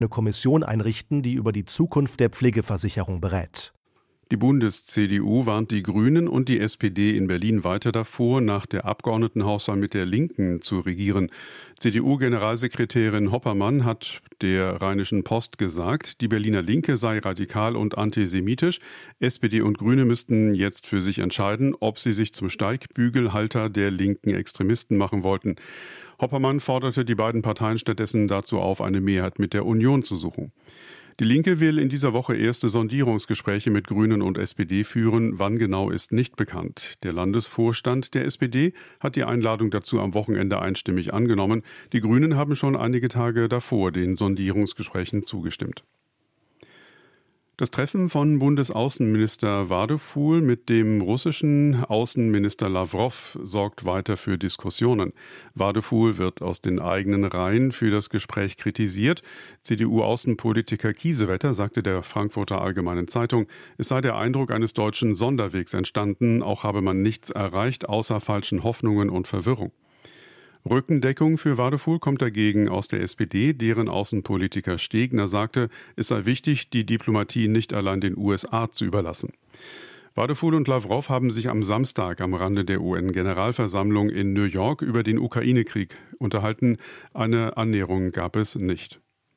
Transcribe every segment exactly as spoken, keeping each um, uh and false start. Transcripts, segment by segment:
eine Kommission einrichten, die über die Zukunft der Pflegeversicherung berät. Die Bundes-C D U warnt die Grünen und die S P D in Berlin weiter davor, nach der Abgeordnetenhauswahl mit der Linken zu regieren. C D U-Generalsekretärin Hoppermann hat der Rheinischen Post gesagt, die Berliner Linke sei radikal und antisemitisch. S P D und Grüne müssten jetzt für sich entscheiden, ob sie sich zum Steigbügelhalter der linken Extremisten machen wollten. Hoppermann forderte die beiden Parteien stattdessen dazu auf, eine Mehrheit mit der Union zu suchen. Die Linke will in dieser Woche erste Sondierungsgespräche mit Grünen und S P D führen. Wann genau ist nicht bekannt. Der Landesvorstand der S P D hat die Einladung dazu am Wochenende einstimmig angenommen. Die Grünen haben schon einige Tage davor den Sondierungsgesprächen zugestimmt. Das Treffen von Bundesaußenminister Wadephul mit dem russischen Außenminister Lawrow sorgt weiter für Diskussionen. Wadephul wird aus den eigenen Reihen für das Gespräch kritisiert. C D U-Außenpolitiker Kiesewetter sagte der Frankfurter Allgemeinen Zeitung, es sei der Eindruck eines deutschen Sonderwegs entstanden, auch habe man nichts erreicht, außer falschen Hoffnungen und Verwirrung. Rückendeckung für Wadephul kommt dagegen aus der S P D, deren Außenpolitiker Stegner sagte, es sei wichtig, die Diplomatie nicht allein den U S A zu überlassen. Wadephul und Lawrow haben sich am Samstag am Rande der U N-Generalversammlung in New York über den Ukraine-Krieg unterhalten. Eine Annäherung gab es nicht.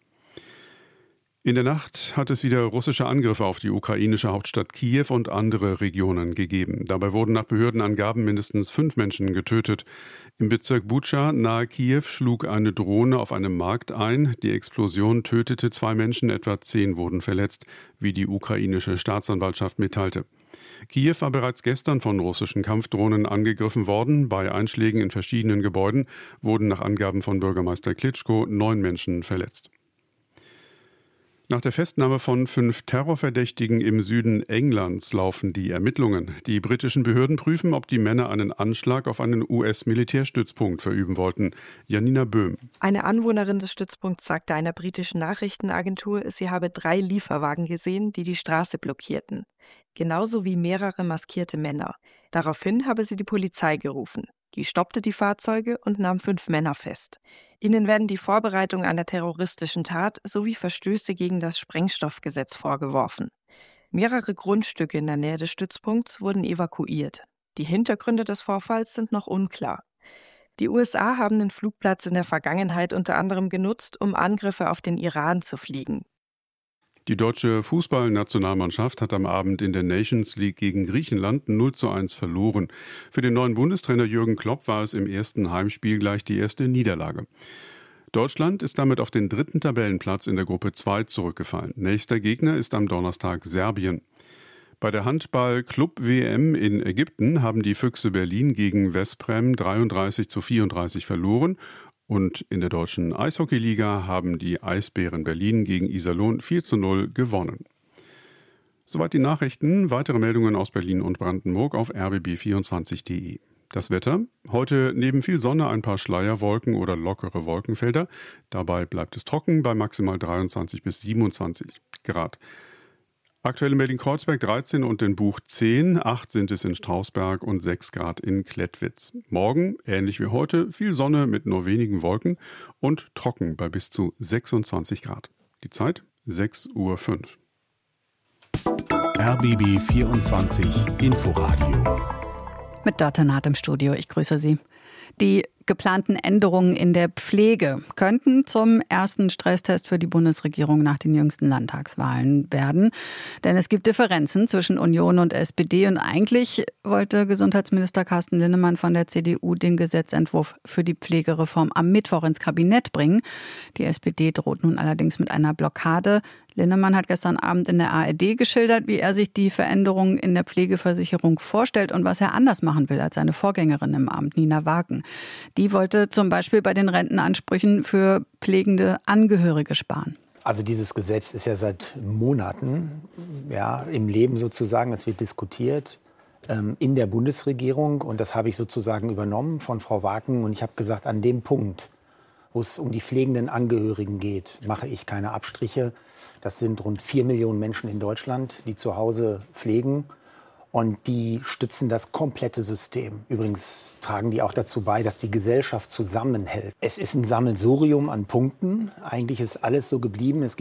In der Nacht hat es wieder russische Angriffe auf die ukrainische Hauptstadt Kiew und andere Regionen gegeben. Dabei wurden nach Behördenangaben mindestens fünf Menschen getötet. Im Bezirk Butscha nahe Kiew schlug eine Drohne auf einem Markt ein. Die Explosion tötete zwei Menschen, etwa zehn wurden verletzt, wie die ukrainische Staatsanwaltschaft mitteilte. Kiew war bereits gestern von russischen Kampfdrohnen angegriffen worden. Bei Einschlägen in verschiedenen Gebäuden wurden nach Angaben von Bürgermeister Klitschko neun Menschen verletzt. Nach der Festnahme von fünf Terrorverdächtigen im Süden Englands laufen die Ermittlungen. Die britischen Behörden prüfen, ob die Männer einen Anschlag auf einen U S-Militärstützpunkt verüben wollten. Janina Böhm. Eine Anwohnerin des Stützpunkts sagte einer britischen Nachrichtenagentur, sie habe drei Lieferwagen gesehen, die die Straße blockierten. Genauso wie mehrere maskierte Männer. Daraufhin habe sie die Polizei gerufen. Die stoppte die Fahrzeuge und nahm fünf Männer fest. Ihnen werden die Vorbereitung einer terroristischen Tat sowie Verstöße gegen das Sprengstoffgesetz vorgeworfen. Mehrere Grundstücke in der Nähe des Stützpunkts wurden evakuiert. Die Hintergründe des Vorfalls sind noch unklar. Die U S A haben den Flugplatz in der Vergangenheit unter anderem genutzt, um Angriffe auf den Iran zu fliegen. Die deutsche Fußballnationalmannschaft hat am Abend in der Nations League gegen Griechenland null zu eins verloren. Für den neuen Bundestrainer Jürgen Klopp war es im ersten Heimspiel gleich die erste Niederlage. Deutschland ist damit auf den dritten Tabellenplatz in der Gruppe zwei zurückgefallen. Nächster Gegner ist am Donnerstag Serbien. Bei der Handball-Club-W M in Ägypten haben die Füchse Berlin gegen Veszprem dreiunddreißig zu vierunddreißig verloren. Und in der deutschen Eishockeyliga haben die Eisbären Berlin gegen Iserlohn vier zu null gewonnen. Soweit die Nachrichten. Weitere Meldungen aus Berlin und Brandenburg auf r b b vierundzwanzig punkt d e. Das Wetter. Heute neben viel Sonne ein paar Schleierwolken oder lockere Wolkenfelder. Dabei bleibt es trocken bei maximal dreiundzwanzig bis siebenundzwanzig Grad. Aktuell in Berlin-Kreuzberg dreizehn und in Buch zehn, acht sind es in Strausberg und sechs Grad in Klettwitz. Morgen, ähnlich wie heute, viel Sonne mit nur wenigen Wolken und trocken bei bis zu sechsundzwanzig Grad. Die Zeit sechs Uhr fünf. R B B vierundzwanzig Inforadio. Mit Dörte Naht im Studio. Ich grüße Sie. Die geplanten Änderungen in der Pflege könnten zum ersten Stresstest für die Bundesregierung nach den jüngsten Landtagswahlen werden. Denn es gibt Differenzen zwischen Union und S P D. Und eigentlich wollte Gesundheitsminister Carsten Linnemann von der C D U den Gesetzentwurf für die Pflegereform am Mittwoch ins Kabinett bringen. Die S P D droht nun allerdings mit einer Blockade. Linnemann hat gestern Abend in der A R D geschildert, wie er sich die Veränderungen in der Pflegeversicherung vorstellt und was er anders machen will als seine Vorgängerin im Amt, Nina Wagen. Die wollte zum Beispiel bei den Rentenansprüchen für pflegende Angehörige sparen. Also dieses Gesetz ist ja seit Monaten ja, im Leben sozusagen. Es wird diskutiert ähm, in der Bundesregierung. Und das habe ich sozusagen übernommen von Frau Wagen. Und ich habe gesagt, an dem Punkt, wo es um die pflegenden Angehörigen geht, mache ich keine Abstriche. Das sind rund vier Millionen Menschen in Deutschland, die zu Hause pflegen. Und die stützen das komplette System. Übrigens tragen die auch dazu bei, dass die Gesellschaft zusammenhält. Es ist ein Sammelsurium an Punkten. Eigentlich ist alles so geblieben. Es